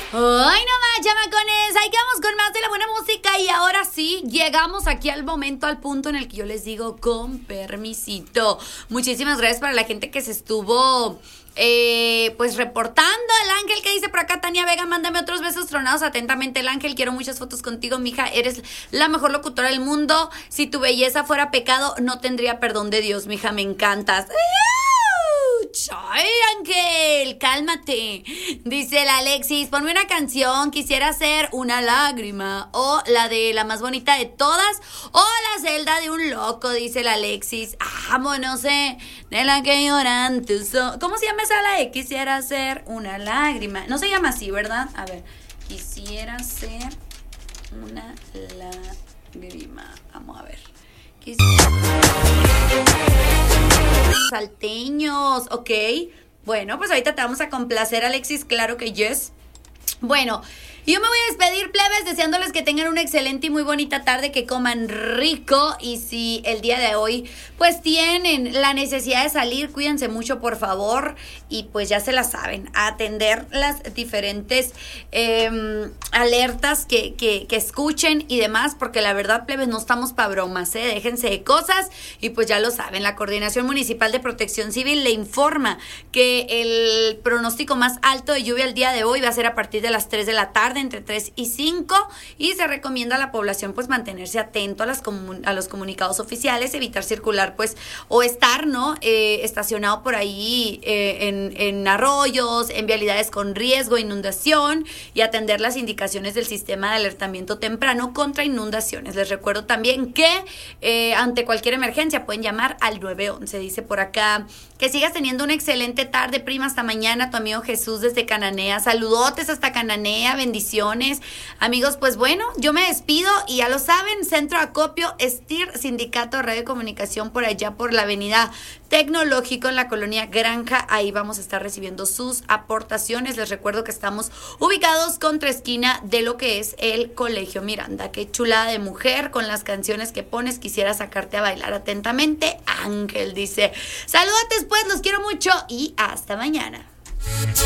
Ay, no más, chamacones. Ahí quedamos con más de la buena música. Y ahora sí, llegamos aquí al momento, al punto en el que yo les digo con permisito. Muchísimas gracias para la gente que se estuvo pues reportando. El Ángel que dice por acá, Tania Vega, mándame otros besos tronados atentamente. El Ángel, quiero muchas fotos contigo, mija. Eres la mejor locutora del mundo. Si tu belleza fuera pecado, no tendría perdón de Dios, mija. Me encantas. ¡Ay, Ángel! ¡Cálmate! Dice el Alexis, ponme una canción, quisiera ser una lágrima, o la de la más bonita de todas, o la celda de un loco, dice el Alexis. No sé, de la que lloran tus ojos. ¿Cómo se llama esa la de quisiera ser una lágrima? No se llama así, ¿verdad? A ver, quisiera ser una lágrima. Vamos a ver. Salteños, ok. Bueno, pues ahorita te vamos a complacer, Alexis, claro que yes. Bueno, yo me voy a despedir, plebes, deseándoles que tengan una excelente y muy bonita tarde, que coman rico. Y si el día de hoy pues tienen la necesidad de salir, cuídense mucho, por favor. Y pues ya se la saben, a atender las diferentes alertas que escuchen y demás, porque la verdad, plebes, no estamos pa' bromas, déjense de cosas. Y pues ya lo saben, la Coordinación Municipal de Protección Civil le informa que el pronóstico más alto de lluvia el día de hoy va a ser a partir de las 3 de la tarde, entre 3 y 5, y se recomienda a la población pues mantenerse atento a los comunicados oficiales, evitar circular pues o estar estacionado por ahí en arroyos, en vialidades con riesgo, inundación, y atender las indicaciones del sistema de alertamiento temprano contra inundaciones. Les recuerdo también que ante cualquier emergencia pueden llamar al 911. Dice por acá, que sigas teniendo una excelente tarde, prima, hasta mañana, tu amigo Jesús desde Cananea. Saludotes hasta Cananea, bendiciones. Amigos, pues bueno, yo me despido y ya lo saben, Centro Acopio, STIR, Sindicato de Radio y Comunicación, por allá por la avenida Tecnológico en la colonia Granja. Ahí vamos a estar recibiendo sus aportaciones. Les recuerdo que estamos ubicados contra esquina de lo que es el Colegio Miranda. Qué chulada de mujer con las canciones que pones, quisiera sacarte a bailar atentamente. Ángel dice, saludos pues, los quiero mucho y hasta mañana.